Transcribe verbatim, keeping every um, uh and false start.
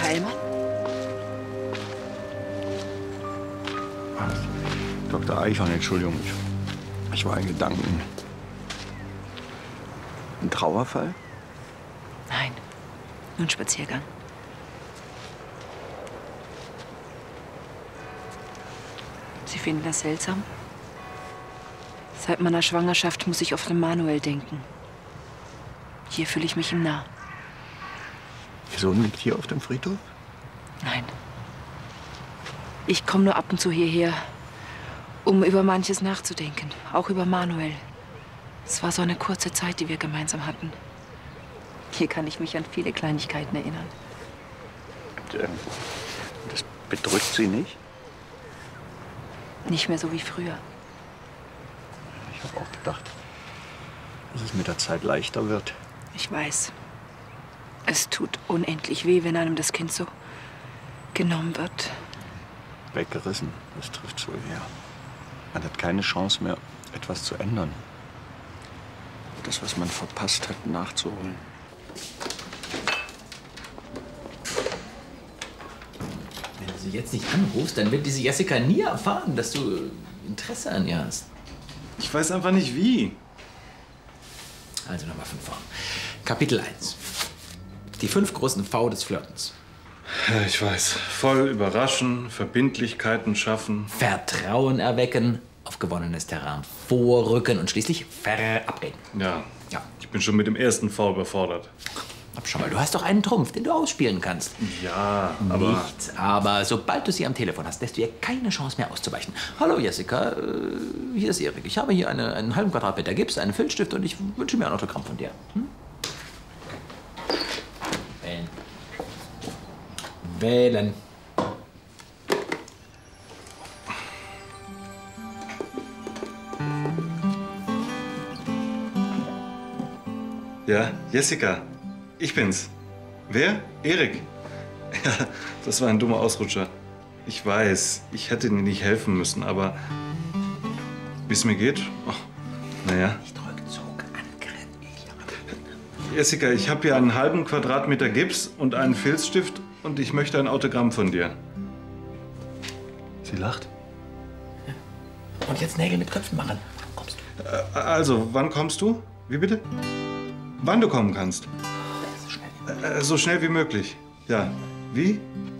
Heilmann? Doktor Eichhorn, Entschuldigung, ich, ich war in Gedanken. Ein Trauerfall? Nein, nur ein Spaziergang. Sie finden das seltsam? Seit meiner Schwangerschaft muss ich oft an Manuel denken. Hier fühle ich mich ihm nah. Ihr Sohn liegt hier auf dem Friedhof? Nein. Ich komme nur ab und zu hierher, um über manches nachzudenken. Auch über Manuel. Es war so eine kurze Zeit, die wir gemeinsam hatten. Hier kann ich mich an viele Kleinigkeiten erinnern. Und, ähm, das bedrückt Sie nicht? Nicht mehr so wie früher. Ich habe auch gedacht, dass es mit der Zeit leichter wird. Ich weiß. Es tut unendlich weh, wenn einem das Kind so genommen wird. Weggerissen, das trifft so her. Man hat keine Chance mehr, etwas zu ändern. Das, was man verpasst hat, nachzuholen. Wenn du sie jetzt nicht anrufst, dann wird diese Jessica nie erfahren, dass du Interesse an ihr hast. Ich weiß einfach nicht wie. Also nochmal von vorn. Kapitel eins. Die fünf großen V des Flirtens. Ja, ich weiß. Voll überraschen, Verbindlichkeiten schaffen. Vertrauen erwecken, auf gewonnenes Terrain vorrücken und schließlich verabreden. Ja. Ja. Ich bin schon mit dem ersten V überfordert. Aber schau mal, du hast doch einen Trumpf, den du ausspielen kannst. Ja, aber... Nichts, aber sobald du sie am Telefon hast, lässt du ihr keine Chance mehr auszuweichen. Hallo Jessica, äh, hier ist Erik. Ich habe hier eine, einen halben Quadratmeter Gips, einen Filzstift und ich wünsche mir ein Autogramm von dir. Hm? Wählen. Wählen. Ja, Jessica. Ich bin's. Wer? Erik. Ja, das war ein dummer Ausrutscher. Ich weiß, ich hätte dir nicht helfen müssen, aber wie es mir geht? Oh, naja. Nicht Rückzug, Angriff. Jessica, ich habe hier einen halben Quadratmeter Gips und einen Filzstift und ich möchte ein Autogramm von dir. Sie lacht. Und jetzt Nägel mit Köpfen machen. Kommst du? Äh, also, wann kommst du? Wie bitte? Wann du kommen kannst? So schnell. Äh, so schnell wie möglich. Ja. Wie?